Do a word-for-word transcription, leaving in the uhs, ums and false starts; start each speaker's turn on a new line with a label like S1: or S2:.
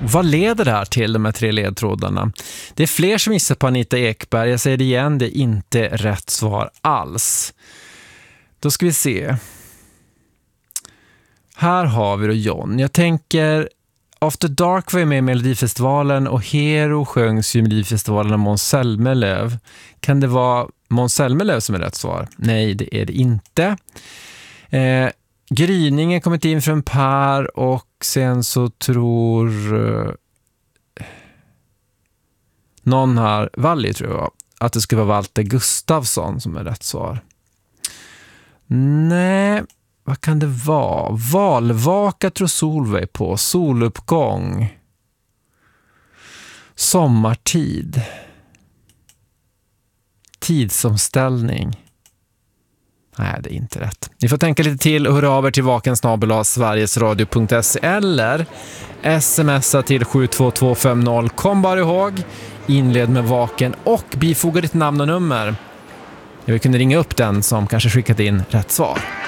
S1: Vad leder det här till, de här tre ledtrådarna? Det är fler som gissar på Anita Ekberg. Jag säger det igen, det är inte rätt svar alls. Då ska vi se. Här har vi då John. Jag tänker, After Dark var ju med i Melodifestivalen och Hero sjöngs ju i Melodifestivalen av Måns Zelmerlöw. Kan det vara Måns Zelmerlöw som är rätt svar? Nej, det är det inte. Eh, Gryningen kommit in från Per och sen så tror eh, någon här, Valli tror jag, att det skulle vara Walter Gustafsson som är rätt svar. Nej, vad kan det vara? Valvaka tror Solveig på. Soluppgång. Sommartid. Tidsomställning. Nej, det är inte rätt. Ni får tänka lite till och höra av er till vaken snabel-a sverigesradio punkt se eller smsa till sju två två fem noll. Kom bara ihåg, inled med vaken och bifoga ditt namn och nummer. Jag vill kunna ringa upp den som kanske skickat in rätt svar.